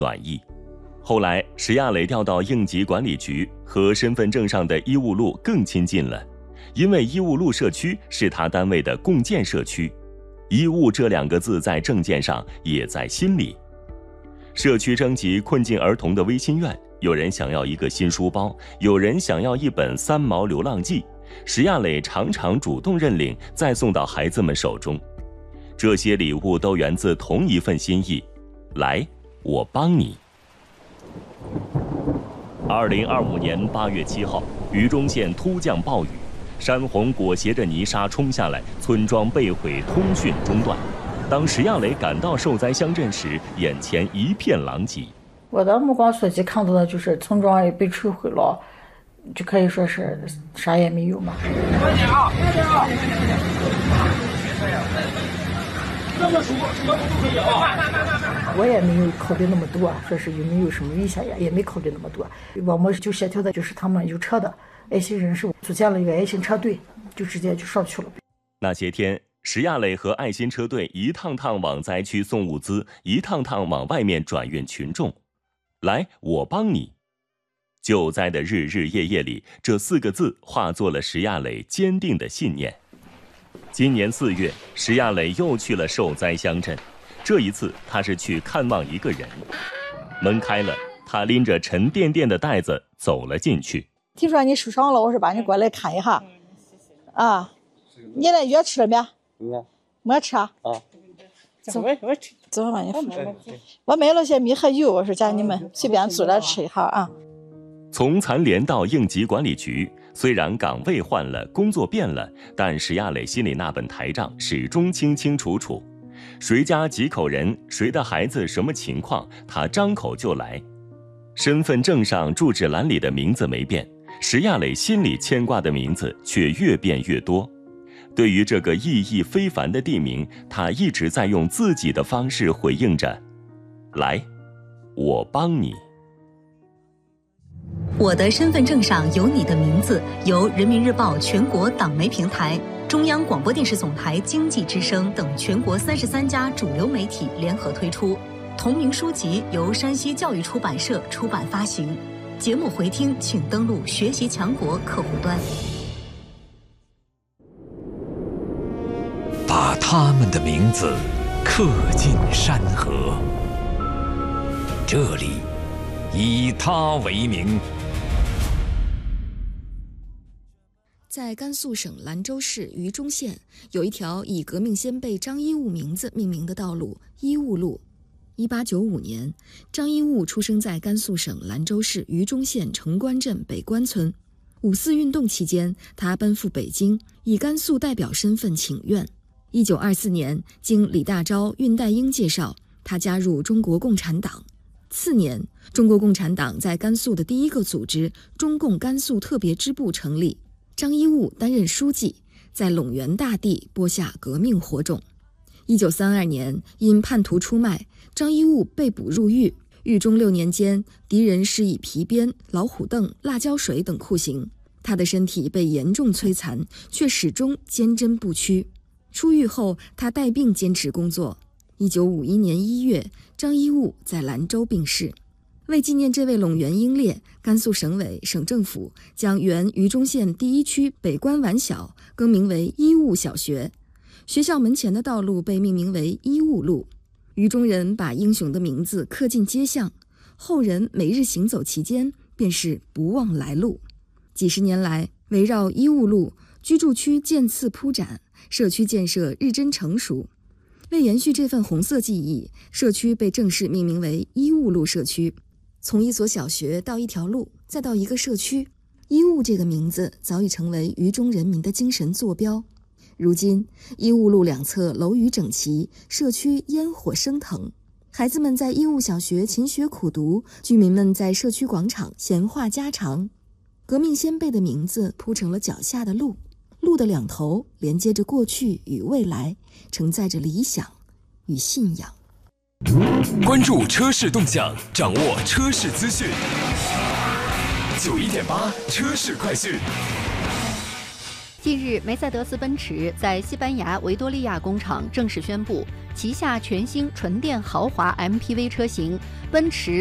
短意。后来石亚磊调到应急管理局，和身份证上的医务路更亲近了，因为医务路社区是他单位的共建社区，医务这2个字在证件上也在心里。社区征集困境儿童的微心愿，有人想要一个新书包，有人想要一本3毛流浪记，石亚磊常常主动认领，再送到孩子们手中。这些礼物都源自同一份心意，来，我帮你。2025年8月7号，榆中县突降暴雨，山洪裹挟着泥沙冲下来，村庄被毁，通讯中断。当石亚磊赶到受灾乡镇时，眼前一片狼藉。 我的目光所及看到的就是村庄也被摧毁了，就可以说是啥也没有嘛。 快点啊！快点啊！这么数都可以啊！ 我也没有考虑那么多，说是有没有什么危险呀，也没考虑那么多。我们就协调的就是他们有车的爱心人士组建了一个爱心车队，就直接就上去了。 那些天，石亚磊和爱心车队一趟趟往灾区送物资，一趟趟往外面转运群众。来，我帮你。救灾的日日夜夜里，这4个字化作了石亚磊坚定的信念。今年4月，石亚磊又去了受灾乡镇，这一次他是去看望一个人。门开了，他拎着沉甸甸的袋子走了进去。 听说你受伤了，我说把你过来看一下。啊，你那药吃了没？没吃啊。 我吃。 走吧，你我买了些米和油，我说叫你们随便做了吃一下啊。 从残联到应急管理局，虽然岗位换了，工作变了，但石亚磊心里那本台账始终清清楚楚。谁家几口人，谁的孩子什么情况，他张口就来。身份证上住址栏里的名字没变，石亚磊心里牵挂的名字却越变越多。对于这个意义非凡的地名，他一直在用自己的方式回应着：来，我帮你。 我的身份证上有你的名字，由人民日报全国党媒平台、中央广播电视总台经济之声等全国33家主流媒体联合推出。同名书籍由山西教育出版社出版发行。节目回听请登录学习强国客户端。 把他们的名字刻进山河，这里以他为名。 在甘肃省兰州市榆中县，有一条以革命先辈张一悟名字命名的道路——一悟路。1895年，张一悟出生在甘肃省兰州市榆中县城关镇北关村。五四运动期间，他奔赴北京，以甘肃代表身份请愿。1924年，经李大钊、恽代英介绍，他加入中国共产党。次年，中国共产党在甘肃的第一个组织中共甘肃特别支部成立，张一悟担任书记，在陇源大地播下革命火种。1932年，因叛徒出卖，张一悟被捕入狱。狱中6年间，敌人施以皮鞭、老虎凳、辣椒水等酷刑，他的身体被严重摧残，却始终坚贞不屈。出狱后，他带病坚持工作。1951年1月，张一悟在兰州病逝。为纪念这位陇源英烈，甘肃省委、省政府将原榆中县第1区北关宛小更名为一悟小学，学校门前的道路被命名为一悟路。榆中人把英雄的名字刻进街巷，后人每日行走其间，便是不忘来路。几十年来，围绕一悟路，居住区渐次铺展，社区建设日臻成熟。为延续这份红色记忆，社区被正式命名为一悟路社区。从一所小学到一条路，再到一个社区，一悟这个名字早已成为榆中人民的精神坐标。如今，一悟路两侧楼宇整齐，社区烟火升腾，孩子们在一悟小学勤学苦读，居民们在社区广场闲话家常。革命先辈的名字铺成了脚下的路，路的两头连接着过去与未来，承载着理想与信仰。 关注车市动向，掌握车市资讯。91.8车市快讯。 近日，梅赛德斯奔驰在西班牙维多利亚工厂正式宣布， 旗下全新纯电豪华 MPV 车型奔驰